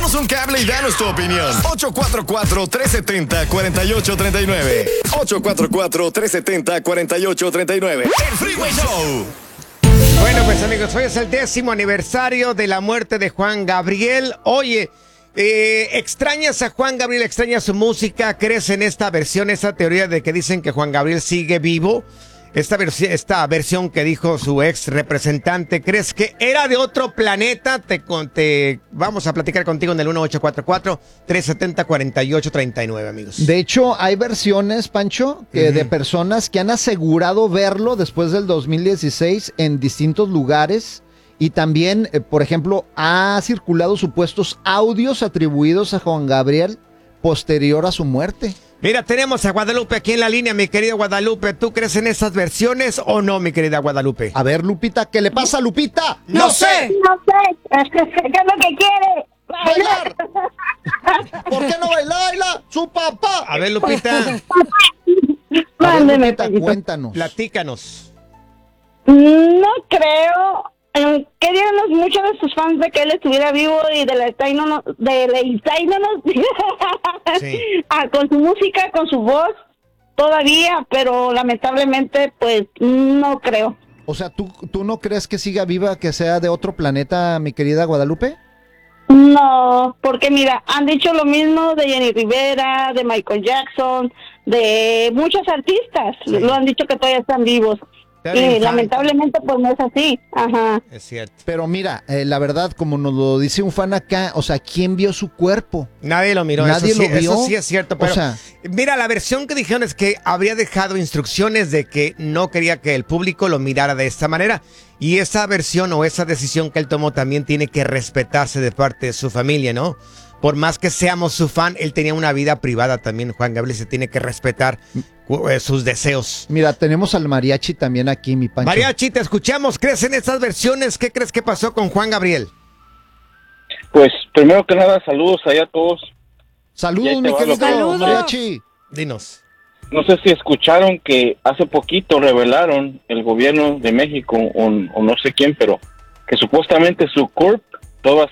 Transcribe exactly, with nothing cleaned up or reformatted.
Échanos un cable y danos tu opinión. ocho cuatro cuatro, tres siete cero, cuatro ocho tres nueve. ocho cuatro cuatro, tres siete cero, cuatro ocho tres nueve. El Freeway Show. Bueno, pues amigos, hoy es el décimo aniversario de la muerte de Juan Gabriel. Oye, eh, ¿extrañas a Juan Gabriel? ¿Extrañas su música? ¿Crees en esta versión, esta teoría de que dicen que Juan Gabriel sigue vivo? Esta, versi- esta versión que dijo su ex representante, ¿crees que era de otro planeta? Te, con- te vamos a platicar contigo en el uno ocho cuatro cuatro, tres siete cero, cuatro ocho tres nueve, amigos. De hecho, hay versiones, Pancho, que Ujú. de personas que han asegurado verlo después del dos mil dieciséis en distintos lugares. Y también, eh, por ejemplo, ha circulado supuestos audios atribuidos a Juan Gabriel posterior a su muerte. Mira, tenemos a Guadalupe aquí en la línea, mi querida Guadalupe. ¿Tú crees en esas versiones o no, mi querida Guadalupe? A ver, Lupita, ¿qué le pasa a Lupita? ¡No sé! No sé, ¿qué es lo que quiere? ¡Bailar! ¿Por qué no bailarla? ¡Su papá! A ver, Lupita, A ver, Mándeme, Lupita, Payito. cuéntanos. platícanos. No creo. eh, Queríamos mucho de sus fans de que él estuviera vivo y deleitándonos, deleitándonos Sí. ah, con su música, con su voz, todavía, pero lamentablemente, pues, no creo. O sea, ¿tú, ¿tú no crees que siga viva, que sea de otro planeta, mi querida Guadalupe? No, porque mira, han dicho lo mismo de Jenny Rivera, de Michael Jackson, de muchos artistas, Sí. lo han dicho que todavía están vivos. Pedro Y Infante. lamentablemente pues no es así. Ajá. Es cierto. Pero mira, eh, la verdad, como nos lo dice un fan acá, o sea, ¿quién vio su cuerpo? Nadie lo miró. Nadie eso sí, lo vio. Eso sí es cierto. O Pero sea- mira, la versión que dijeron es que habría dejado instrucciones de que no quería que el público lo mirara de esta manera. Y esa versión o esa decisión que él tomó también tiene que respetarse de parte de su familia, ¿no? Por más que seamos su fan, él tenía una vida privada también. Juan Gabriel se tiene que respetar eh, sus deseos. Mira, tenemos al mariachi también aquí, mi Pancho. Mariachi, te escuchamos. ¿Crees en estas versiones? ¿Qué crees que pasó con Juan Gabriel? Pues primero que nada, saludos allá a todos. Saludos, Ya te mi va, querido Saludos. mariachi. Dinos. No sé si escucharon que hace poquito revelaron el gobierno de México o, o no sé quién, pero que supuestamente su corp, todas